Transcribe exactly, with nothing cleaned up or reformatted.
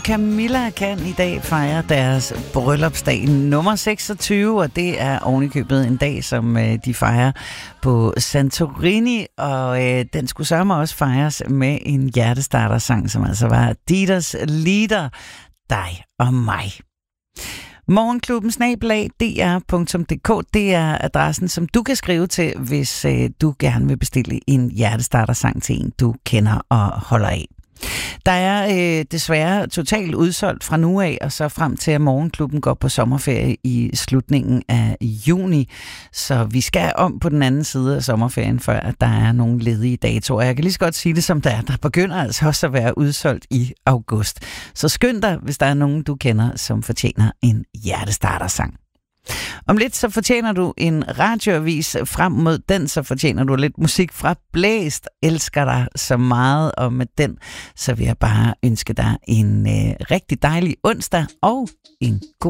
Camilla kan i dag fejre deres bryllupsdag nummer seksogtyve, og det er ovenikøbet en dag, som øh, de fejrer på Santorini, og øh, den skulle sørme også fejres med en hjertestartersang, som altså var Dieters Lieder, dig og mig. Morgenklubben snabel-a d r punktum d k, det er adressen, som du kan skrive til, hvis øh, du gerne vil bestille en hjertestartersang til en, du kender og holder af. Der er øh, desværre totalt udsolgt fra nu af, og så frem til, at Morgenklubben går på sommerferie i slutningen af juni. Så vi skal om på den anden side af sommerferien, før at der er nogle ledige datoer. Jeg kan lige så godt sige det, som der er. Der begynder altså også at være udsolgt i august. Så skynd dig, hvis der er nogen, du kender, som fortjener en hjertestartersang. Om lidt så fortjener du en radioavis. Frem mod den, så fortjener du lidt musik fra Blæst. Elsker dig så meget, og med den, så vil jeg bare ønske dig en øh, rigtig dejlig onsdag og en god